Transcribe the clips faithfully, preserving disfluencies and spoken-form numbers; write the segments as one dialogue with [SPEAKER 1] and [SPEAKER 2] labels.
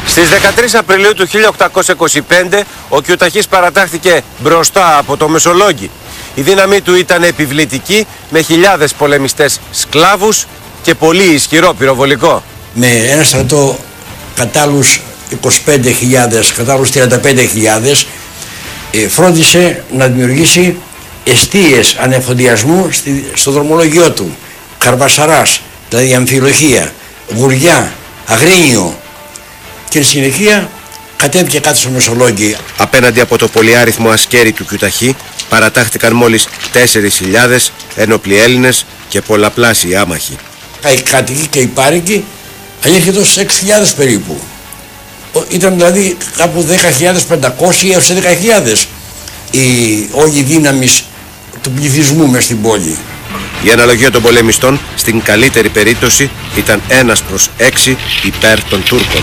[SPEAKER 1] Στις δεκατρείς Απριλίου του χίλια οκτακόσια είκοσι πέντε ο Κιουταχής παρατάχθηκε μπροστά από το Μεσολόγγι. Η δύναμή του ήταν επιβλητική, με χιλιάδες πολεμιστές σκλάβους και πολύ ισχυρό πυροβολικό.
[SPEAKER 2] Με ένα στρατό κατάλληλους είκοσι πέντε χιλιάδες, κατάλληλους τριάντα πέντε χιλιάδες, ε, φρόντισε να δημιουργήσει εστίες ανεφοδιασμού στη, στο δρομολογιό του. Καρβασαράς, δηλαδή Αμφιλοχία, Γουριά, Αγρίνιο, και στη συνεχεία κατέβηκε κάτω στο Μεσολόγγι.
[SPEAKER 1] Απέναντι από το πολυάριθμο ασκέρι του Κιουταχή παρατάχθηκαν μόλις τέσσερις χιλιάδες ένοπλοι Έλληνες και πολλαπλάσιοι άμαχοι.
[SPEAKER 2] Οι κάτοικοι και οι πάρικοι ανήρχεται στους έξι χιλιάδες περίπου. Ήταν δηλαδή κάπου δέκα χιλιάδες πεντακόσια έως έντεκα χιλιάδες η όλη δύναμη του πληθυσμού μες στην πόλη.
[SPEAKER 1] Η αναλογία των πολεμιστών στην καλύτερη περίπτωση ήταν ένας προς έξι υπέρ των Τούρκων.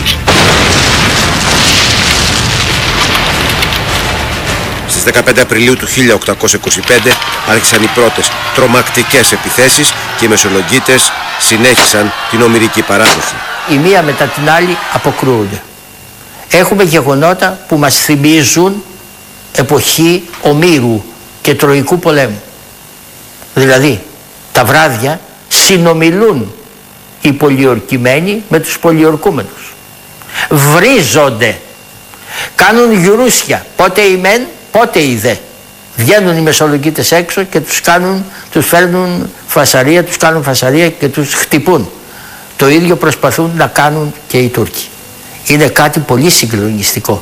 [SPEAKER 1] Στις δεκαπέντε Απριλίου του χίλια οκτακόσια είκοσι πέντε άρχισαν οι πρώτες τρομακτικές επιθέσεις και οι Μεσολογγίτες συνέχισαν την ομηρική παράδοση.
[SPEAKER 3] Η μία μετά την άλλη αποκρούονται. Έχουμε γεγονότα που μας θυμίζουν εποχή Ομήρου και Τροϊκού πολέμου. Δηλαδή, τα βράδια συνομιλούν οι πολιορκημένοι με τους πολιορκούμενους. Βρίζονται. Κάνουν γιουρούσια. Πότε οι μεν, πότε οι δε. Βγαίνουν οι Μεσολογγίτες έξω και τους κάνουν, τους φέρνουν φασαρία, τους κάνουν φασαρία και τους χτυπούν. Το ίδιο προσπαθούν να κάνουν και οι Τούρκοι. Είναι κάτι πολύ συγκλονιστικό.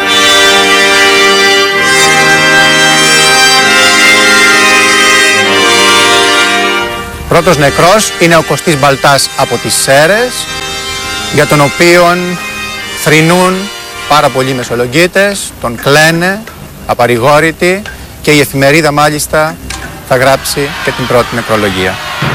[SPEAKER 4] Πρώτος νεκρός είναι ο Κωστής Μπαλτάς από τις Σέρρες, για τον οποίον θρηνούν πάρα πολλοί Μεσολογγίτες, τον κλαίνε απαρηγόρητοι και η εφημερίδα μάλιστα θα γράψει και την πρώτη νεκρολογία.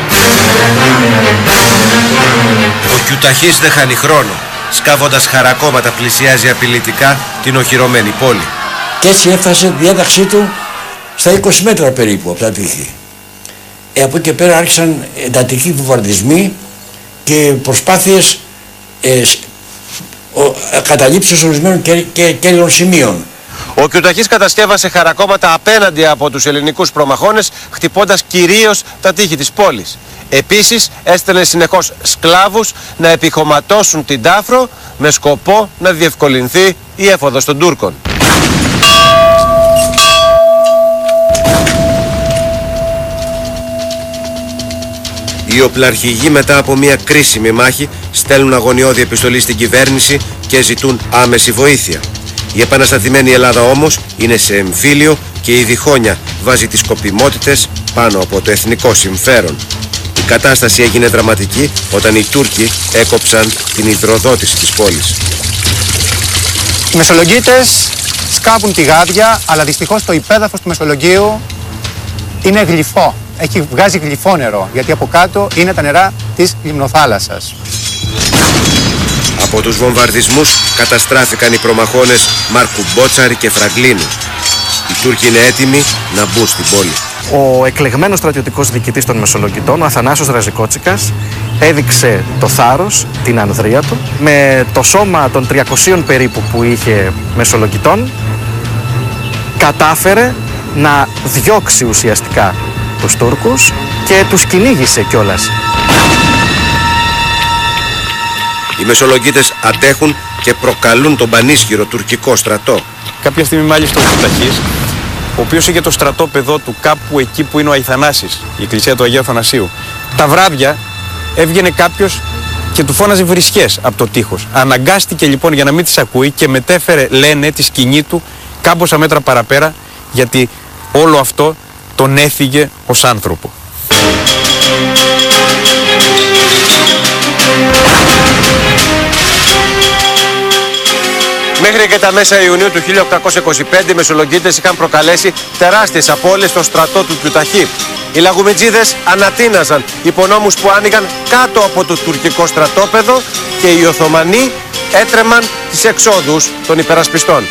[SPEAKER 1] Ο Κιουταχής δεν χάνει χρόνο. Σκάβοντας χαρακόμματα πλησιάζει απειλητικά την οχυρωμένη πόλη.
[SPEAKER 2] Και έτσι έφτασε τη διάταξή του στα είκοσι μέτρα περίπου από τα τείχη. Ε, από εκεί και πέρα άρχισαν εντατικοί βομβαρδισμοί και προσπάθειες ε, καταλήψεως ορισμένων κέρδων σημείων.
[SPEAKER 1] Ο Κιουταχής κατασκεύασε χαρακόμματα απέναντι από τους ελληνικούς προμαχώνες, χτυπώντας κυρίως τα τείχη της πόλης. Επίσης έστελνε συνεχώς σκλάβους να επιχωματώσουν την Τάφρο με σκοπό να διευκολυνθεί η έφοδος των Τούρκων. Οι οπλαρχηγοί μετά από μια κρίσιμη μάχη στέλνουν αγωνιώδη επιστολή στην κυβέρνηση και ζητούν άμεση βοήθεια. Η επαναστατημένη Ελλάδα όμως είναι σε εμφύλιο και η διχόνια βάζει τις σκοπιμότητες πάνω από το εθνικό συμφέρον. Η κατάσταση έγινε δραματική όταν οι Τούρκοι έκοψαν την υδροδότηση της πόλης.
[SPEAKER 4] Οι Μεσολογγίτες σκάβουν τη γάδια, αλλά δυστυχώς το υπέδαφος του Μεσολογγίου είναι γλυφό. Έχει βγάζει γλυφό νερό, γιατί από κάτω είναι τα νερά της λιμνοθάλασσας.
[SPEAKER 1] Από τους βομβαρδισμούς καταστράφηκαν οι προμαχώνες Μάρκου Μπότσαρη και Φραγκλίνου. Οι Τούρκοι είναι έτοιμοι να μπουν στην πόλη.
[SPEAKER 5] Ο εκλεγμένος στρατιωτικός διοικητής των Μεσολογγιτών, ο Αθανάσιος Ραζικότσικας, έδειξε το θάρρος, την ανδρεία του, με το σώμα των τριακοσίων περίπου που είχε Μεσολογγιτών, κατάφερε να διώξει ουσιαστικά τους Τούρκους και τους κυνήγησε κιόλας.
[SPEAKER 1] Οι Μεσολογγίτες αντέχουν και προκαλούν τον πανίσχυρο τουρκικό στρατό.
[SPEAKER 6] Κάποια στιγμή μάλιστα ο Κιουταχής, ο οποίος είχε το στρατόπεδό του κάπου εκεί που είναι ο Αϊθανάσης, η εκκλησία του Αγίου Αθανασίου, τα βράδια έβγαινε κάποιος και του φώναζε βρισιές από το τείχος. Αναγκάστηκε λοιπόν για να μην τις ακούει και μετέφερε, λένε, τη σκηνή του κάμποσα μέτρα παραπέρα, γιατί όλο αυτό τον έφυγε ως άνθρωπο.
[SPEAKER 1] Μέχρι και τα μέσα Ιουνίου του χίλια οκτακόσια είκοσι πέντε οι Μεσολογγίτες είχαν προκαλέσει τεράστιες απώλειες στο στρατό του Κιουταχή. Οι Λαγουμιτζίδες ανατείναζαν υπονόμους που άνοιγαν κάτω από το τουρκικό στρατόπεδο και οι Οθωμανοί έτρεμαν τις εξόδους των υπερασπιστών.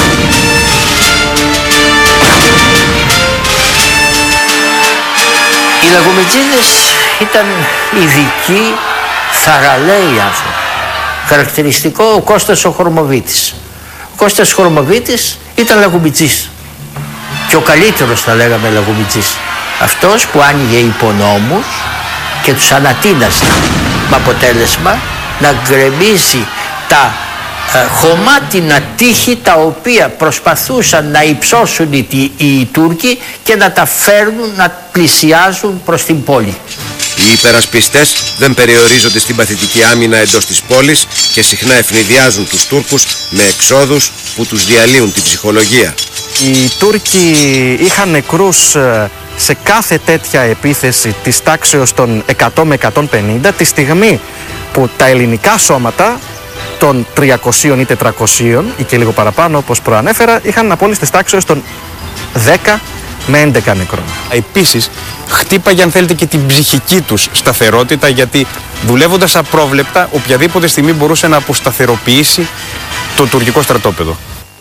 [SPEAKER 3] Οι Λαγουμιτζίδες ήταν ειδικοί, θαραλέοι άνθρωποι. χαρακτηριστικό ο Κώστας ο Χορμοβίτης. Ο Κώστας Χορμοβίτης ήταν λαγουμιτζής και ο καλύτερος θα λέγαμε λαγουμιτζής. Αυτός που άνοιγε υπονόμους και τους ανατείναζε με αποτέλεσμα να γκρεμίζει τα ε, χωμάτινα τείχη τα οποία προσπαθούσαν να υψώσουν οι, οι, οι Τούρκοι και να τα φέρνουν να πλησιάζουν προς την πόλη.
[SPEAKER 1] Οι υπερασπιστές δεν περιορίζονται στην παθητική άμυνα εντός της πόλης και συχνά ευνηδιάζουν τους Τούρκους με εξόδους που τους διαλύουν την ψυχολογία.
[SPEAKER 5] Οι Τούρκοι είχαν νεκρούς σε κάθε τέτοια επίθεση της τάξεως των εκατό με εκατόν πενήντα, τη στιγμή που τα ελληνικά σώματα των τριακοσίων ή τετρακοσίων ή και λίγο παραπάνω, όπως προανέφερα, είχαν απόλυση της τάξεως των δέκα με έντεκα νεκρών.
[SPEAKER 6] Επίσης, χτύπαγε αν θέλετε και την ψυχική τους σταθερότητα, γιατί δουλεύοντας απρόβλεπτα, οποιαδήποτε στιγμή μπορούσε να αποσταθεροποιήσει το τουρκικό στρατόπεδο.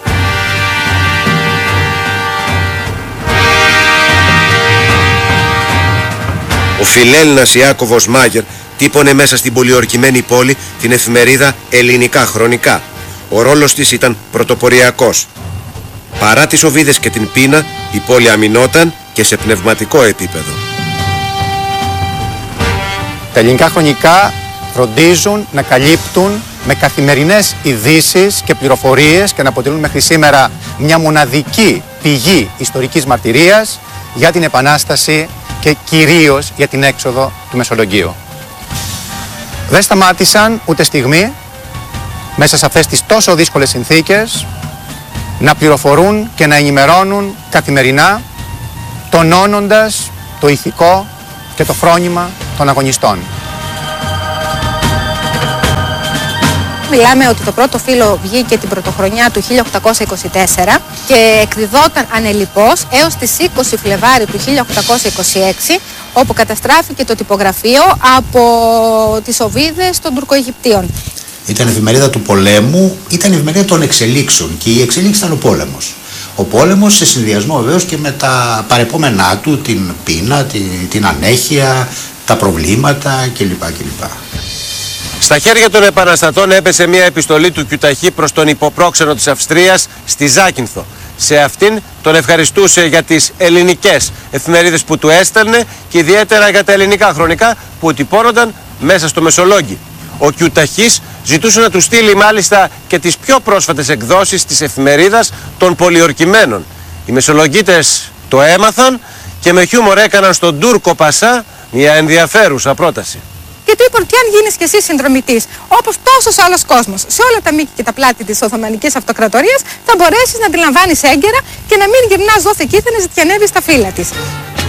[SPEAKER 1] Ο φιλέλληνας Ιάκωβος Μάγερ τύπωνε μέσα στην πολιορκημένη πόλη την εφημερίδα Ελληνικά Χρονικά. Ο ρόλος της ήταν πρωτοποριακός. Παρά τις οβίδες και την πείνα, η πόλη αμυνόταν και σε πνευματικό επίπεδο.
[SPEAKER 4] Τα ελληνικά χρονικά φροντίζουν να καλύπτουν με καθημερινές ειδήσεις και πληροφορίες και να αποτελούν μέχρι σήμερα μια μοναδική πηγή ιστορικής μαρτυρίας για την Επανάσταση και κυρίως για την έξοδο του Μεσολογγίου. Δεν σταμάτησαν ούτε στιγμή μέσα σε αυτές τις τόσο δύσκολες συνθήκες να πληροφορούν και να ενημερώνουν καθημερινά, τονώνοντας το ηθικό και το φρόνημα των αγωνιστών.
[SPEAKER 7] Μιλάμε ότι το πρώτο φύλλο βγήκε την πρωτοχρονιά του χίλια οκτακόσια είκοσι τέσσερα και εκδιδόταν ανελιπώς έως τις είκοσι Φλεβάρι του χίλια οκτακόσια είκοσι έξι, όπου καταστράφηκε το τυπογραφείο από τις οβίδες των Τουρκοαιγυπτίων.
[SPEAKER 8] Ήταν εφημερίδα του πολέμου, ήταν εφημερίδα των εξελίξεων και η εξελίξη ήταν ο πόλεμος. Ο πόλεμος σε συνδυασμό βεβαίως και με τα παρεπόμενά του, την πείνα, την, την ανέχεια, τα προβλήματα κλπ. κλπ.
[SPEAKER 1] Στα χέρια των επαναστατών έπεσε μια επιστολή του Κιουταχή προς τον υποπρόξενο της Αυστρίας στη Ζάκυνθο. Σε αυτήν τον ευχαριστούσε για τις ελληνικές εφημερίδες που του έστελνε και ιδιαίτερα για τα ελληνικά χρονικά που τυπώνονταν μέσα στο Μεσολόγγι. Ο Κιουταχής ζητούσε να του στείλει μάλιστα και τις πιο πρόσφατες εκδόσεις της εφημερίδας των πολιορκημένων. Οι Μεσολογγίτες το έμαθαν και με χιούμορ έκαναν στον Τούρκο Πασά μια ενδιαφέρουσα πρόταση.
[SPEAKER 7] Και του είπαν: τι αν γίνεις κι εσύ συνδρομητής, όπως τόσος άλλος κόσμος, σε όλα τα μήκη και τα πλάτη της Οθωμανικής Αυτοκρατορίας, θα μπορέσεις να αντιλαμβάνεις έγκαιρα και να μην γυρνάς δόθε κοίθενες και ανέβεις στα φύλλα της.